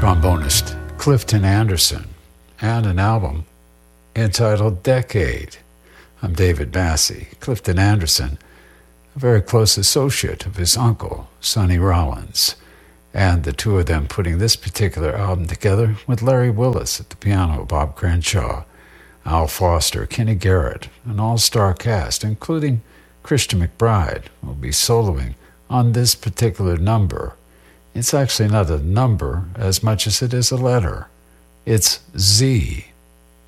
trombonist Clifton Anderson, and an album entitled Decade. I'm David Massey. Clifton Anderson, a very close associate of his uncle, Sonny Rollins, and the two of them putting this particular album together with Larry Willis at the piano, Bob Crenshaw, Al Foster, Kenny Garrett, an all-star cast, including Christian McBride, will be soloing on this particular number. It's actually not a number as much as it is a letter. It's Z.